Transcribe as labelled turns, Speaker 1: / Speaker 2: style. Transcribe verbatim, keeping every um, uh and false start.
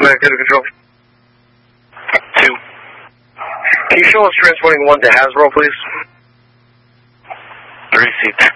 Speaker 1: Connectivity Control.
Speaker 2: Two.
Speaker 1: Can you show us transporting one to Hasbro, please?
Speaker 2: Three seats.